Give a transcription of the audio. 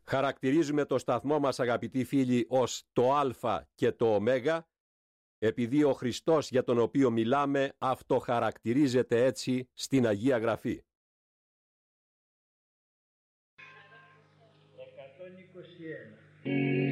Χαρακτηρίζουμε το σταθμό μας, αγαπητοί φίλοι, ως το Α και το Ω, επειδή ο Χριστός για τον οποίο μιλάμε αυτοχαρακτηρίζεται έτσι στην Αγία Γραφή. 121.